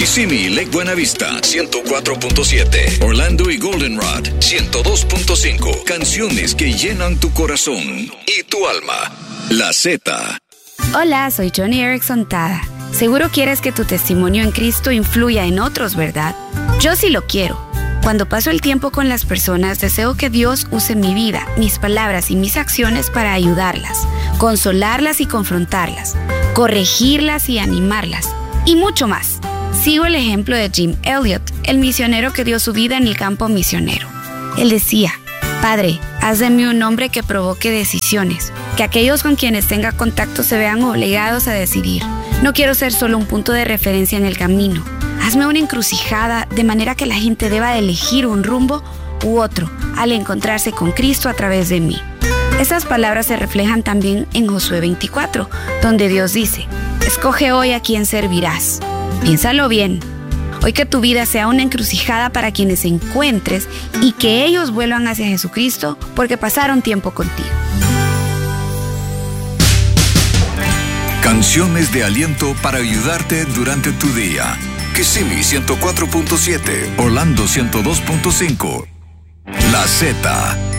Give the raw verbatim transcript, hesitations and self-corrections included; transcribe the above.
Kissimmee y Lake Buena Vista, ciento cuatro punto siete. Orlando y Goldenrod, ciento dos punto cinco. Canciones que llenan tu corazón y tu alma. La Z. Hola, soy Johnny Erickson Tada. Seguro quieres que tu testimonio en Cristo influya en otros, ¿verdad? Yo sí lo quiero. Cuando paso el tiempo con las personas, deseo que Dios use mi vida, mis palabras y mis acciones para ayudarlas, consolarlas y confrontarlas, corregirlas y animarlas, y mucho más. Sigo el ejemplo de Jim Elliot, el misionero que dio su vida en el campo misionero. Él decía: Padre, haz de mí un hombre que provoque decisiones, que aquellos con quienes tenga contacto se vean obligados a decidir. No quiero ser solo un punto de referencia en el camino. Hazme una encrucijada de manera que la gente deba elegir un rumbo u otro al encontrarse con Cristo a través de mí. Estas palabras se reflejan también en Josué veinticuatro, donde Dios dice: escoge hoy a quién servirás. Piénsalo bien. Hoy que tu vida sea una encrucijada para quienes encuentres y que ellos vuelvan hacia Jesucristo porque pasaron tiempo contigo. Canciones de aliento para ayudarte durante tu día. Kissimmee ciento cuatro punto siete, Orlando ciento dos punto cinco. La Z.